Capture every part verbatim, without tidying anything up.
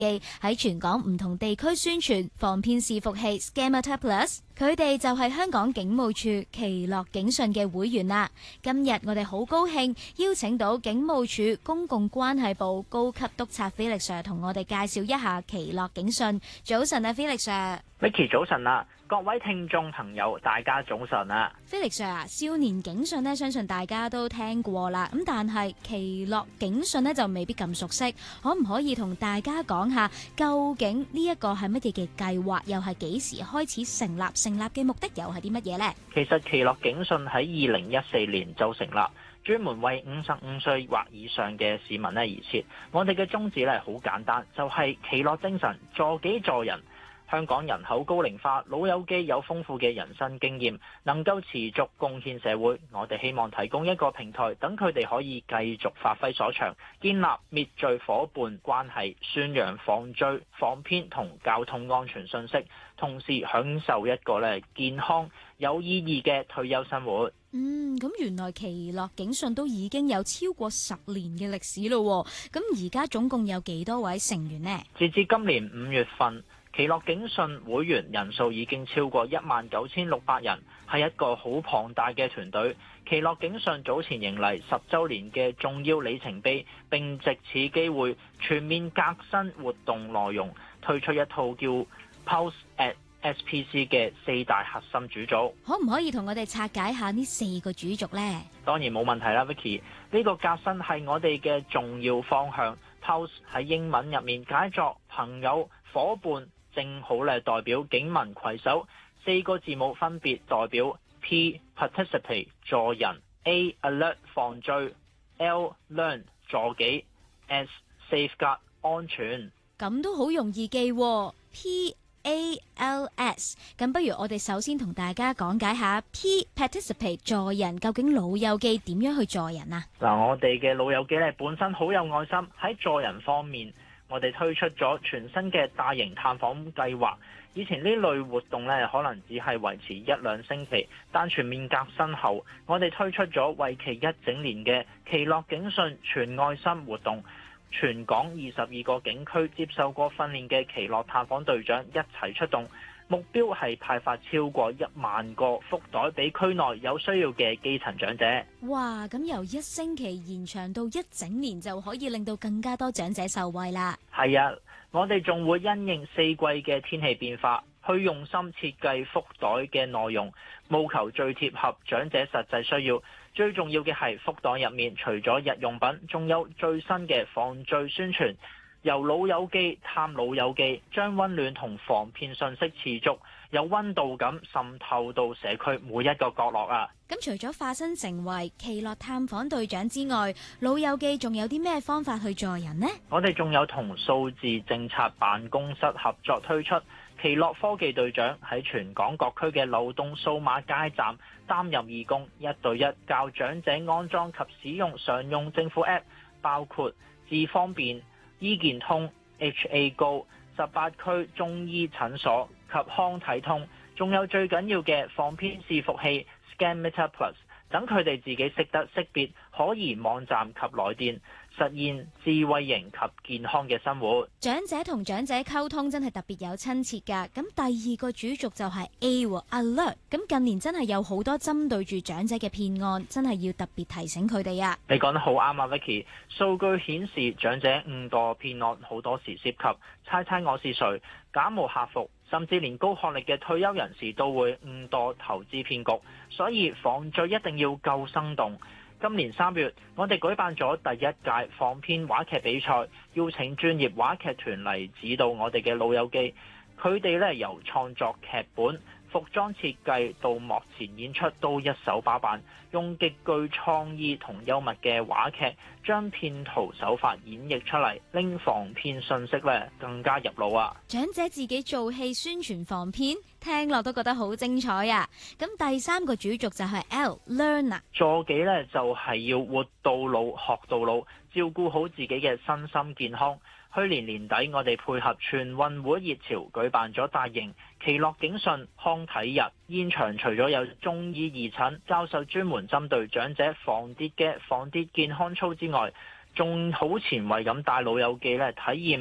喺全港唔同地區宣傳防騙視伏器 Scammer Plus， 佢哋就係香港警務處奇樂警訊嘅會員啦。今日我哋好高興邀請到警務處公共關係部高級督察 Felix Sir 同我哋介紹一下奇樂警訊。早晨啊 Felix Sir。Vicky 早晨啊，各位聽眾朋友大家早晨啊。 Felix Sir 啊，少年警訊呢，相信大家都聽過啦，咁但係奇樂警訊呢，就未必咁熟悉，可唔可以同大家講下究竟呢一個係乜嘢嘅計劃，又係幾時開始成立，成立嘅目的又係啲乜嘢呢？ 其實奇樂警訊喺二零一四年就成立，專門為五十五歲或以上嘅市民呢而設。我哋嘅宗旨呢好簡單，就係奇樂精神，助己助人。香港人口高齡化，老友記有豐富嘅人生經驗，能夠持續貢獻社會。我哋希望提供一個平台，等佢哋可以繼續發揮所長，建立滅罪夥伴關係，宣揚防罪、防騙同交通安全信息，同時享受一個咧健康有意義嘅退休生活。 嗯，咁原來奇樂警訊都已經有超過十年嘅歷史咯。咁而家總共有幾多位成員呢？ 截至今年五月份，奇樂警訊會員人數已經超過一萬九千六百人，係一個好龐大嘅團隊。奇樂警訊早前迎嚟十週年嘅重要里程碑，並藉此機會全面革新活動內容，推出一套叫 Pulse at S P C 嘅四大核心主軸。 可唔可以同我哋拆解下呢四個主軸呢？ 當然冇問題啦 Vicky， 呢個革新係我哋嘅重要方向。Pulse 喺英文入面解作朋友、夥伴，正好咧代表警民攜手，四個字母分別代表 P participate 助人、A alert 防罪、L learn 助己、S safeguard 安全。 咁都好容易記喎 ，P A L S。咁不如我哋首先同大家講解下 P participate 助人，究竟老友記點樣去助人啊？ 嗱，我哋嘅老友記咧本身好有愛心，喺助人方面，我哋推出咗全新嘅大型探訪計劃。以前呢類活動呢，可能只係維持一兩星期，但全面革新後，我哋推出咗為期一整年嘅奇樂警訊全愛心活動。全港二十二個警區接受過訓練嘅奇樂探訪隊長一齊出動，目標係派發超過一萬個福袋俾區內有需要嘅基層長者。 哇！咁由一星期延長到一整年，就可以令到更加多長者受惠啦。 係啊，我哋仲會因應四季嘅天氣變化，去用心設計福袋嘅內容，務求最貼合長者實際需要。最重要嘅係福袋入面除咗日用品，仲有最新嘅防罪宣傳，由老友記探老友記，將溫暖同防騙信息持續有溫度咁滲透到社區每一個角落啊！ 咁除咗化身成為奇樂探訪隊長之外，老友記仲有啲咩方法去助人呢？ 我哋仲有同數字政策辦公室合作推出奇樂科技隊長，喺全港各區嘅流動數碼街站擔任義工，一對一教長者安裝及使用常用政府 App， 包括智方便、醫健通、H A Go、十八區中醫診所及康體通，仲有最緊要嘅防騙視伏器 Scammer Plus， 等佢哋自己識得識別可疑網站及來電，實現智慧型及健康嘅生活。 長者同長者溝通真係特別有親切㗎。咁第二個主軸就係 A alert。咁近年真係有好多針對住長者嘅騙案，真係要特別提醒佢哋啊。 你講得好啱啊 Vicky， 數據顯示長者誤墮騙案好多時涉及猜猜我是誰、假冒客服，甚至連高學歷嘅退休人士都會誤墮投資騙局，所以防罪一定要夠生動。今年三月，我哋舉辦咗第一屆防騙話劇比賽，邀請專業話劇團嚟指導我哋嘅老友記。佢哋咧由創作劇本、服裝設計到幕前演出都一手包辦，用極具創意同幽默嘅話劇，將騙徒手法演繹出嚟，令防騙信息咧更加入腦啊！ 長者自己做戲宣傳防騙，聽落都覺得好精彩啊！咁第三個主軸就係 L Learn 啊， 助己咧就係要活到老學到老，照顧好自己嘅身心健康。去年年底，我哋配合全運會熱潮，舉辦咗大型奇樂警訊康體日。現場除咗有中醫義診教授專門針對長者防跌嘅防跌健康操之外，仲好前衛咁帶老友記咧體驗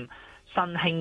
新興